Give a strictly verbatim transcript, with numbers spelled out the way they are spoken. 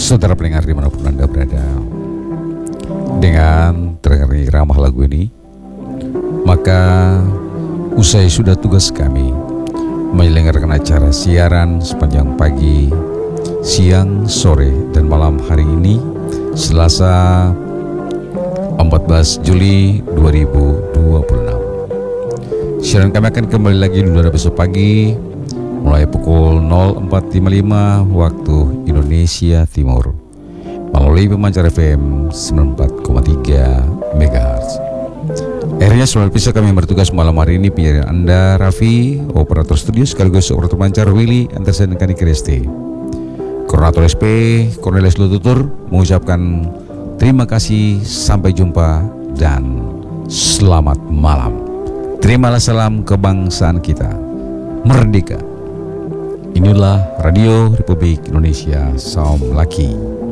Saudara pendengar dimanapun Anda berada, dengan terdengarnya ramah lagu ini, maka usai sudah tugas kami menyelenggarakan acara siaran sepanjang pagi, siang, sore, dan malam hari ini, Selasa empat belas Juli dua ribu dua puluh enam. Siaran kami akan kembali lagi pada besok pagi mulai pukul nol empat lima puluh lima waktu Indonesia Timur melalui pemancar F M sembilan puluh empat koma tiga megahertz. Akhirnya sebelum bisa kami bertugas malam hari ini, penyiar Anda Raffi, operator studio sekaligus operator pemancar Willy Andersen Kani Kresti, koordinator S P Cornelis Lututur mengucapkan terima kasih, sampai jumpa dan selamat malam. Terimalah salam kebangsaan kita, merdeka. Inilah Radio Republik Indonesia, Salam Laki.